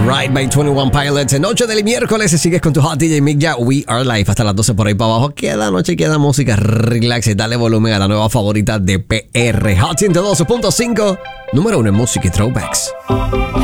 Right by 21 Pilots. Noche del miércoles sigues con tu Hot DJ Mick Ya. We Are Live hasta las 12 por ahí para abajo. Queda noche, queda música. Relax y dale volumen a la nueva favorita de PR. Hot 102.5, número 1 en música y throwbacks.